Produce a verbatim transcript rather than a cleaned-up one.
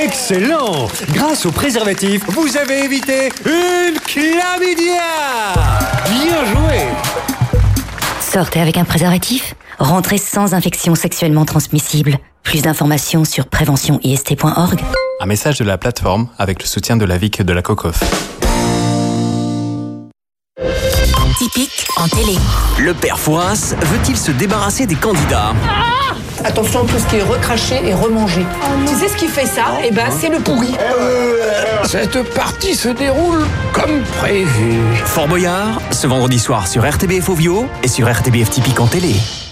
Excellent! Grâce au préservatif, vous avez évité une chlamydia! Bien joué! Sortez avec un préservatif, rentrez sans infection sexuellement transmissible. Plus d'informations sur prévention I S T point org. Un message de la plateforme avec le soutien de la Vic de la Cocof. Typique en télé. Le père Fouras veut-il se débarrasser des candidats? Attention, tout ce qui est recraché et remangé. Tu sais ce qui fait ça? Eh ben, c'est le pourri. Cette partie se déroule comme prévu. Fort Boyard, ce vendredi soir sur R T B F Ovio et sur R T B F Typique en télé.